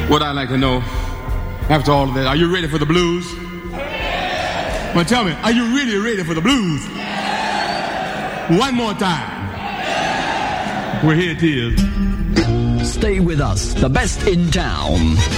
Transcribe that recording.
What I'd like to know, after all of that, are you ready for the blues? Well, tell me, are you really ready for the blues? One more time. Well, here it is. Stay with us, the best in town.